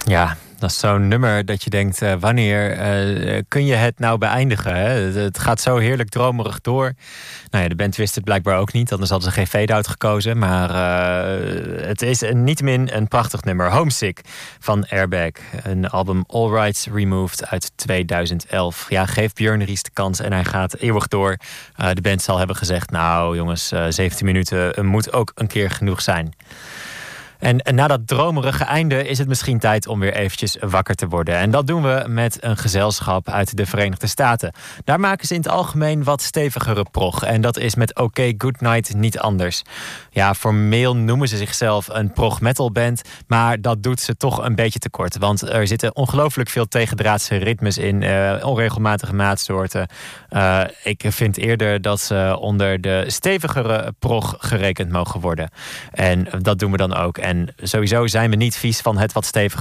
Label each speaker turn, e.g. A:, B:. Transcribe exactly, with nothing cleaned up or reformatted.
A: Ja, dat is zo'n nummer dat je denkt, uh, wanneer uh, kun je het nou beëindigen? Hè? Het gaat zo heerlijk dromerig door. Nou ja, de band wist het blijkbaar ook niet, anders hadden ze geen fade-out gekozen. Maar uh, het is een, niettemin een prachtig nummer. Homesick van Airbag. Een album All Rights Removed uit tweeduizend elf. Ja, geef Björn Ries de kans en hij gaat eeuwig door. Uh, de band zal hebben gezegd, nou jongens, uh, zeventien minuten moet ook een keer genoeg zijn. En, en na dat dromerige einde is het misschien tijd om weer eventjes wakker te worden. En dat doen we met een gezelschap uit de Verenigde Staten. Daar maken ze in het algemeen wat stevigere prog. En dat is met OK Goodnight niet anders. Ja, formeel noemen ze zichzelf een prog metal band. Maar dat doet ze toch een beetje tekort. Want er zitten ongelooflijk veel tegendraadse ritmes in. Uh, onregelmatige maatsoorten. Uh, ik vind eerder dat ze onder de stevigere prog gerekend mogen worden. En dat doen we dan ook. En sowieso zijn we niet vies van het wat stevig